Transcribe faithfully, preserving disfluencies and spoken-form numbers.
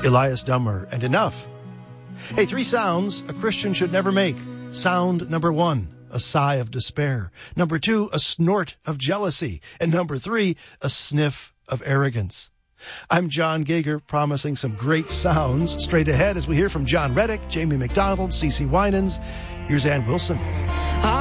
Elias Dummer, and Enough. Hey, three sounds a Christian should never make. Sound number one, a sigh of despair. Number two, a snort of jealousy. And number three, a sniff of arrogance. I'm John Gager, promising some great sounds straight ahead as we hear from John Reddick, Jamie McDonald, CeCe Winans. Here's Ann Wilson.